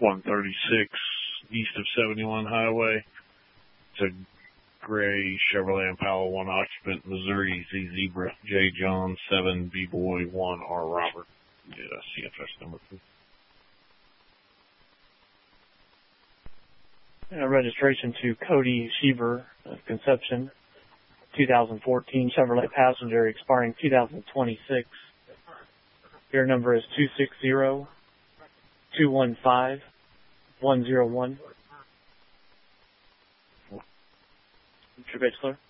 136 east of 71 Highway. It's a gray Chevrolet Impala, 1 occupant, Missouri Z Zebra, J John 7 B Boy 1 R Robert. CFS number, please. Registration to Cody Sheever of Conception, 2014 Chevrolet Passenger, expiring 2026. Your number is 260-215-101. Mr. Bitchler.